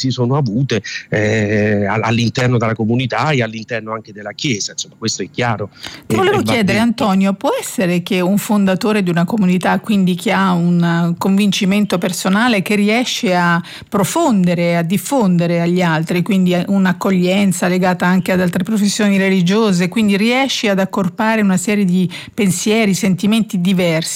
si sono avute all'interno della comunità e all'interno anche della Chiesa. Insomma, questo è chiaro. Ti volevo chiedere, Antonio, può essere che un fondatore di una comunità, quindi che ha un convincimento personale, che riesce a profondere, a diffondere agli altri, quindi un'accoglienza legata anche ad altre professioni religiose, quindi riesce ad accorpare una serie di pensieri, sentimenti diversi,